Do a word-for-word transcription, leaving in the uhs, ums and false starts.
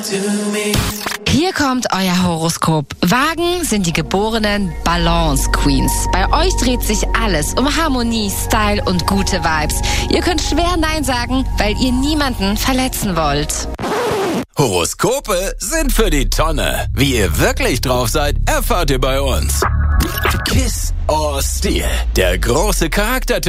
Hier kommt euer Horoskop. Wagen sind die geborenen Balance Queens. Bei euch dreht sich alles um Harmonie, Style und gute Vibes. Ihr könnt schwer Nein sagen, weil ihr niemanden verletzen wollt. Horoskope sind für die Tonne. Wie ihr wirklich drauf seid, erfahrt ihr bei uns. Kiss or Steal, der große Charaktertest.